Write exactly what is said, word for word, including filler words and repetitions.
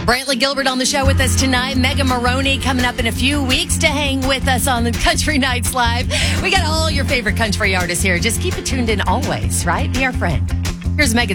Brantley Gilbert on the show with us tonight. Megan Maroney coming up in a few weeks to hang with us on the Country Nights Live. We got all your favorite country artists here. Just keep it tuned in always, right? Be our friend. Here's Megan.